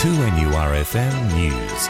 2NURFM News.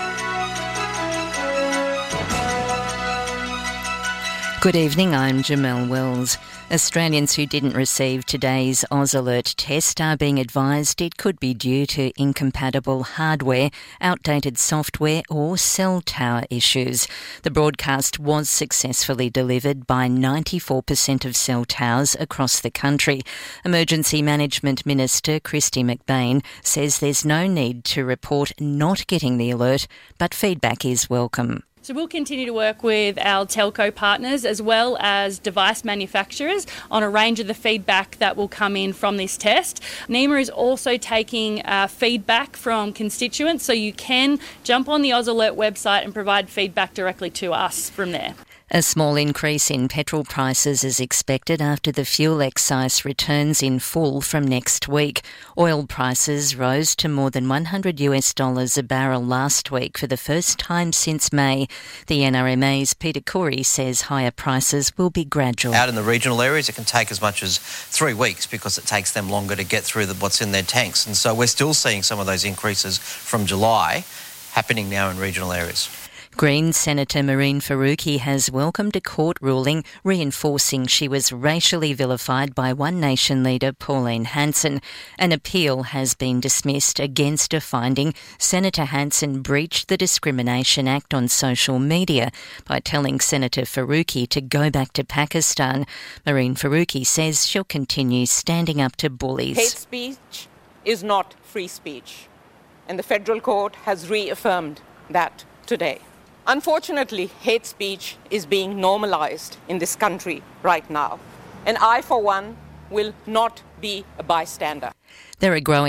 Good evening, I'm Jamelle Wells. Australians who didn't receive today's Oz Alert test are being advised it could be due to incompatible hardware, outdated software or cell tower issues. The broadcast was successfully delivered by 94% of cell towers across the country. Emergency Management Minister Kristy McBain says there's no need to report not getting the alert, but feedback is welcome. So we'll continue to work with our telco partners as well as device manufacturers on a range of the feedback that will come in from this test. NEMA is also taking feedback from constituents, so you can jump on the Oz Alert website and provide feedback directly to us from there. A small increase in petrol prices is expected after the fuel excise returns in full from next week. Oil prices rose to more than $100 a barrel last week for the first time since May. The NRMA's Peter Corey says higher prices will be gradual. Out in the regional areas, it can take as much as 3 weeks because it takes them longer to get through what's in their tanks. And so we're still seeing some of those increases from July happening now in regional areas. Greens Senator Mehreen Faruqi has welcomed a court ruling reinforcing she was racially vilified by One Nation leader Pauline Hanson. An appeal has been dismissed against a finding Senator Hanson breached the Discrimination Act on social media by telling Senator Faruqi to go back to Pakistan. Mehreen Faruqi says she'll continue standing up to bullies. Hate speech is not free speech, and the federal court has reaffirmed that today. Unfortunately, hate speech is being normalised in this country right now, and I, for one, will not be a bystander. There are growing